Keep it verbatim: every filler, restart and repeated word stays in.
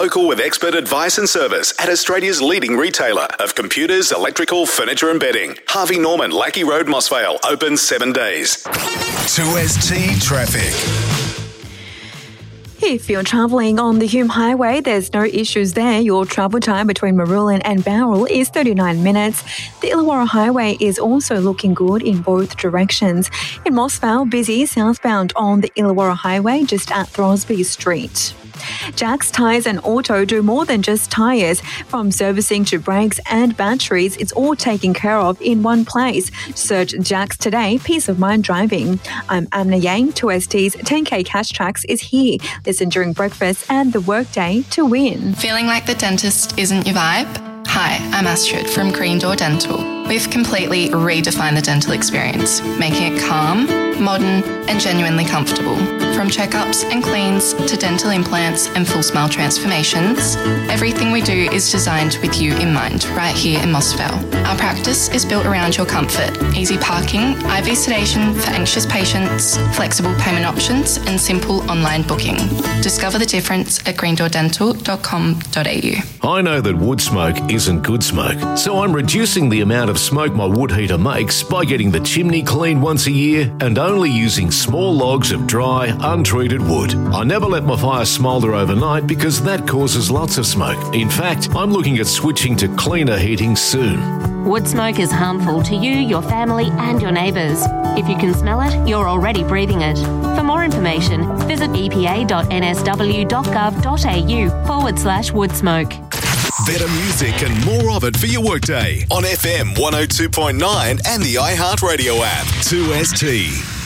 Local with expert advice and service at Australia's leading retailer of computers, electrical, furniture and bedding. Harvey Norman, Lackey Road, Mossvale. Open seven days. two S T Traffic. If you're travelling on the Hume Highway, there's no issues there. Your travel time between Marulan and Bowral is thirty-nine minutes. The Illawarra Highway is also looking good in both directions. In Mossvale, busy southbound on the Illawarra Highway just at Throsby Street. Jack's Tyres and Auto do more than just tyres. From servicing to brakes and batteries, it's all taken care of in one place. Search Jack's today, peace of mind driving. I'm Amna Yang. two S T's ten K Cash Tracks is here. Listen during breakfast and the workday to win. Feeling like the dentist isn't your vibe? Hi, I'm Astrid from Green Door Dental. We've completely redefined the dental experience, making it calm, modern and genuinely comfortable. From checkups and cleans to dental implants and full smile transformations, everything we do is designed with you in mind right here in Mossvale. Our practice is built around your comfort, easy parking, I V sedation for anxious patients, flexible payment options and simple online booking. Discover the difference at green door dental dot com dot a u. I know that wood smoke isn't good smoke, so I'm reducing the amount of smoke my wood heater makes by getting the chimney cleaned once a year and only using small logs of dry, untreated wood. I never let my fire smoulder overnight because that causes lots of smoke. In fact, I'm looking at switching to cleaner heating soon. Wood smoke is harmful to you, your family and your neighbours. If you can smell it, you're already breathing it. For more information, visit epa dot n s w dot gov dot a u forward slash wood smoke. Better music and more of it for your workday on F M one oh two point nine and the iHeartRadio app. two S T.